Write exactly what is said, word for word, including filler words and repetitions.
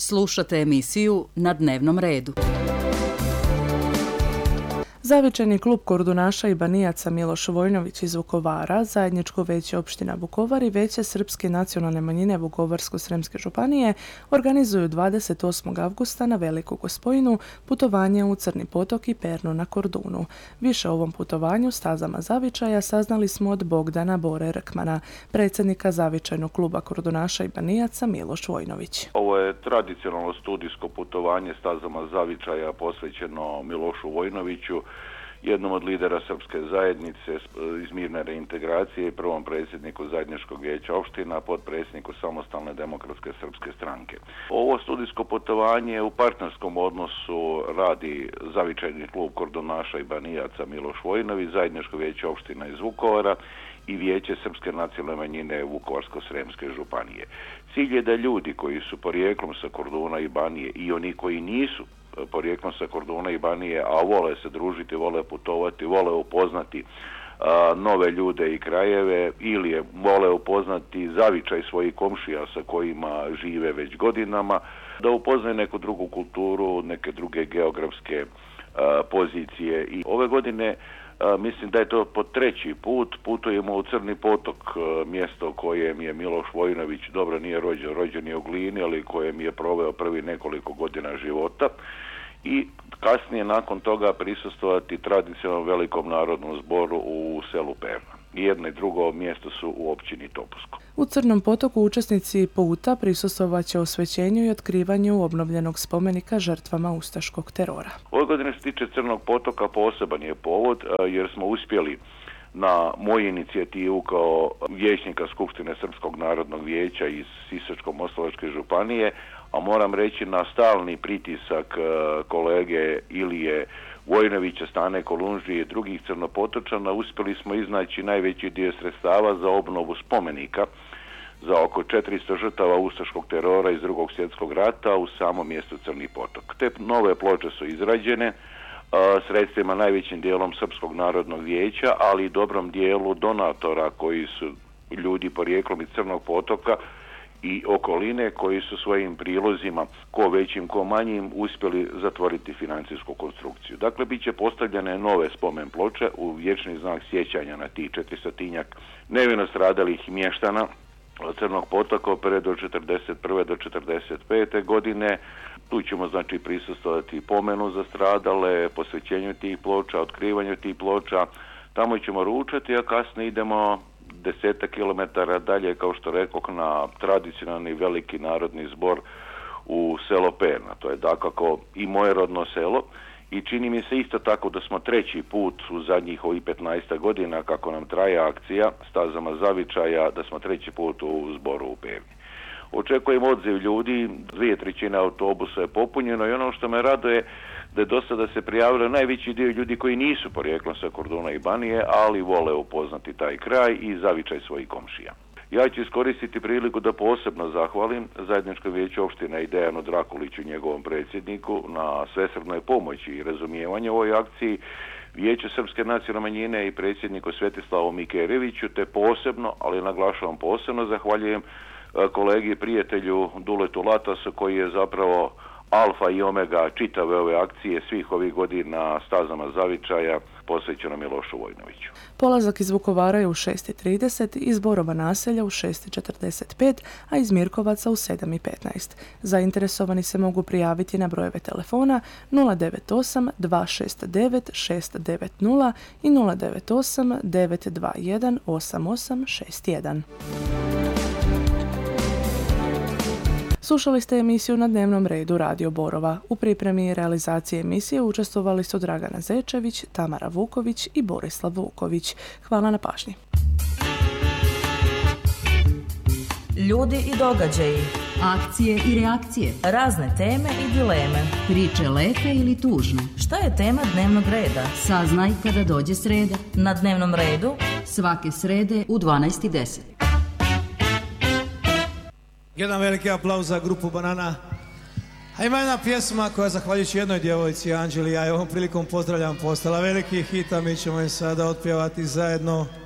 Slušate emisiju Na dnevnom redu. Zavičajni klub kordunaša i banijaca Miloš Vojnović iz Vukovara, zajedničko veće opština Vukovar i veće srpske nacionalne manjine Vukovarsko-sremske županije organizuju dvadeset osmog avgusta na Veliku Gospojinu putovanje u Crni potok i Pernu na Kordunu. Više o ovom putovanju stazama zavičaja saznali smo od Bogdana Bore Rkmana, predsjednika zavičajnog kluba kordunaša i banijaca Miloš Vojnović. Ovo je tradicionalno studijsko putovanje stazama zavičaja posvećeno Milošu Vojnoviću, jednom od lidera srpske zajednice iz mirne reintegracije i prvom predsjedniku zajedničkog vijeća opština, potpredsjedniku Samostalne demokratske srpske stranke. Ovo studijsko putovanje u partnerskom odnosu radi zavičajni klub kordunaša i banijaca Miloš Vojnović, zajedničko vijeće opština iz Vukovara i vijeće srpske nacionalne manjine Vukovarsko-sremske županije. Cilj je da ljudi koji su porijeklom sa Korduna i Banije i oni koji nisu porijeklom sa Korduna i Banije, a vole se družiti, vole putovati, vole upoznati a, nove ljude i krajeve ili je vole upoznati zavičaj svojih komšija sa kojima žive već godinama, da upoznaju neku drugu kulturu, neke druge geografske a, pozicije. I ove godine a, mislim da je to po treći put putujemo u Crni potok, a, mjesto kojem je Miloš Vojnović, dobro nije rođen, rođen je u Glini, ali kojem je proveo prvi nekoliko godina života. I kasnije nakon toga prisustvovati tradicionalnom velikom narodnom zboru u selu Perna. Jedno i drugo mjesto su u općini Topusko. U Crnom potoku učesnici puta prisustvovat će osvećenju i otkrivanju obnovljenog spomenika žrtvama ustaškog terora. Ove godine se tiče Crnog potoka poseban je povod jer smo uspjeli na moju inicijativu kao vijećnika Skupštine Srpskog narodnog vijeća iz Sisačko-moslavačke županije, a moram reći na stalni pritisak kolege Ilije Vojnovića, Stane Kolundžije i drugih Crnopotočana uspjeli smo iznaći najveći dio sredstava za obnovu spomenika za oko četiristo žrtava ustaškog terora iz Drugog svjetskog rata u samom mjestu Crni potok. Te nove ploče su izrađene sredstvima najvećim dijelom Srpskog narodnog vijeća, ali i dobrom dijelu donatora koji su ljudi porijeklom iz Crnog potoka i okoline koji su svojim prilozima, ko većim, ko manjim, uspjeli zatvoriti financijsku konstrukciju. Dakle, bit će postavljene nove spomen ploče u vječni znak sjećanja na tih četiristotinjak nevino stradalih mještana od Crnog potoka od prve do četrdeset prve do četrdeset pete godine. Tu ćemo znači prisustvovati pomenu za stradale, posvećenju tih ploča, otkrivanju tih ploča. Tamo ćemo ručati, a kasnije idemo desetak kilometara dalje, kao što rekoh, na tradicionalni veliki narodni zbor u selo Perna. To je dakako i moje rodno selo i čini mi se isto tako da smo treći put u zadnjih ovih petnaest godina kako nam traje akcija stazama zavičaja, da smo treći put u zboru u Perni. Očekujem odziv ljudi, dvije trećine autobusa je popunjeno i ono što me raduje da je do sada se prijavilo najveći dio ljudi koji nisu porijeklom sa Korduna i Banije, ali vole upoznati taj kraj i zavičaj svojih komšija. Ja ću iskoristiti priliku da posebno zahvalim zajedničko vijeće opštine i Dejanu Drakuliću, njegovom predsjedniku, na svesrdnoj pomoći i razumijevanju ovoj akciji, Vijeće Srpske nacionalne manjine i predsjedniku Svetislavu Mikereviću, te posebno, ali naglašavam posebno, zahvaljujem kolegi i prijatelju Duletu Latasu koji je zapravo alfa i omega čitave ove akcije svih ovih godina stazama zavičaja posvećeno Milošu Vojnoviću. Polazak iz Vukovara je u šest i trideset, iz Borova naselja u šest i četrdeset pet, a iz Mirkovaca u sedam i petnaest. Zainteresovani se mogu prijaviti na brojeve telefona nula devet osam dva šest devet šest devet nula i nula devet osam devet dva jedan osam osam šest jedan. Slušali ste emisiju Na dnevnom redu Radio Borova. U pripremi i realizaciji emisije učestvovali su Dragana Zečević, Tamara Vuković i Borislav Vuković. Hvala na pažnji. Ljudi i događaji, akcije i reakcije, razne teme i dileme, priče lepe ili tužne. Šta je tema dnevnog reda? Saznaj kada dođe sreda. Na dnevnom redu svake srede u dvanaest i deset. Jedan veliki aplauz za grupu Banana. A ima jedna pjesma koja, zahvaljujući jednoj djevojci, Anđeli, ja je ovom prilikom pozdravljam, postala veliki hit, a mi ćemo je sada otpjevati zajedno.